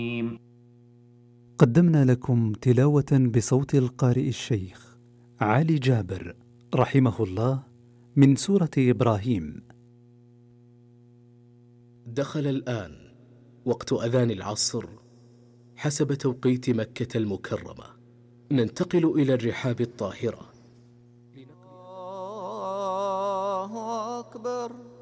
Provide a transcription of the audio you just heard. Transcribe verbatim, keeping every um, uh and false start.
قدمنا لكم تلاوة بصوت القارئ الشيخ علي جابر رحمه الله من سورة إبراهيم. دخل الآن وقت أذان العصر حسب توقيت مكة المكرمة. ننتقل إلى الرحاب الطاهرة. الله أكبر.